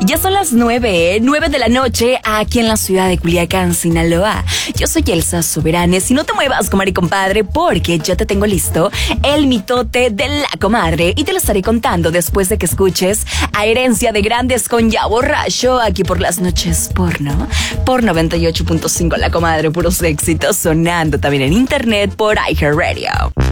Ya son las 9 de la noche aquí en la ciudad de Culiacán, Sinaloa. Yo soy Elsa Soberanes y no te muevas, comadre y compadre, porque ya te tengo listo el mitote de la comadre y te lo estaré contando después de que escuches a Herencia de Grandes con Ya Borracho aquí por las noches porno, por 98.5 La Comadre, puros éxitos sonando también en internet por iHeartRadio.